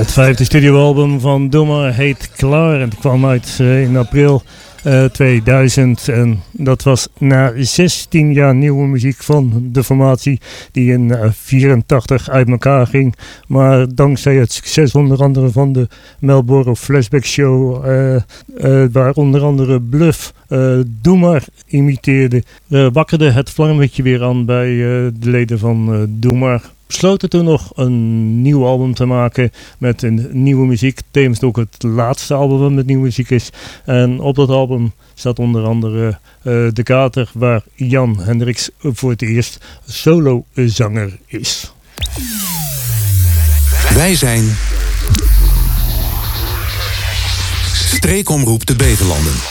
Het 5e studioalbum van Doe Maar heet Klaar en het kwam uit in april 2000 en dat was na 16 jaar nieuwe muziek van de formatie die in 84 uit elkaar ging. Maar dankzij het succes onder andere van de Melbourne Flashback Show, waar onder andere Bluff Doe Maar imiteerde, wakkerde het vlammetje weer aan bij de leden van Doe Maar. Besloten toen nog een nieuw album te maken met een nieuwe muziek. Tevens ook het laatste album met nieuwe muziek is. En op dat album staat onder andere De Kater, waar Jan Hendricks voor het eerst solozanger is. Wij zijn Streekomroep de Beverlanden.